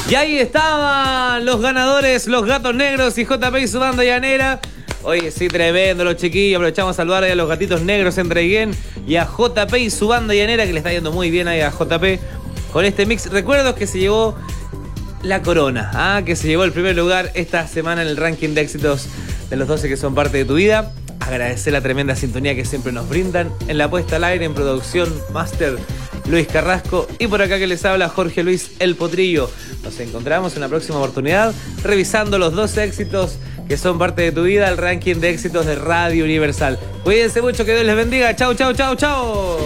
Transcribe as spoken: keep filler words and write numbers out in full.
Y ahí estaban los ganadores, los Gatos Negros y J P y su banda llanera. Oye, sí, tremendo los chiquillos. Aprovechamos a saludar a los Gatitos Negros entre Guillén y a J P y su banda llanera, que le está yendo muy bien ahí a J P con este mix. Recuerdos que se llevó la corona, ¿ah? Que se llevó el primer lugar esta semana en el ranking de éxitos de los doce que son parte de tu vida. Agradecer la tremenda sintonía que siempre nos brindan en la puesta al aire, en producción, máster Luis Carrasco, y por acá que les habla Jorge Luis El Potrillo. Nos encontramos en la próxima oportunidad revisando los doce éxitos que son parte de tu vida, el ranking de éxitos de Radio Universal. Cuídense mucho, que Dios les bendiga. Chau, chau, chau, chau.